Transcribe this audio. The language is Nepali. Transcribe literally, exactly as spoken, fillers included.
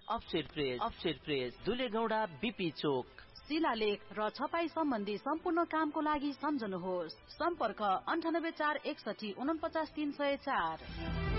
Offset press offset press दुलेगौडा BP चोक। शिलालेख र छपाई सम्बन्धी सम्पूर्ण कामको लागि सम्झनुहोस्। सम्पर्क अन्ठानब्बे चार एकसठी उनपचास तीन सय चार।